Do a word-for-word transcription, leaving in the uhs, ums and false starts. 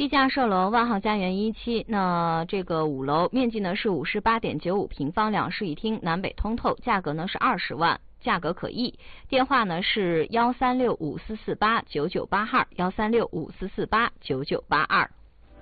地价售楼万豪家园一期，那这个五楼面积呢是五十八点九五平方，两室一厅，南北通透，价格呢是二十万，价格可议。电话呢是幺三六五四四八九九八二，幺三六五四四八九九八二。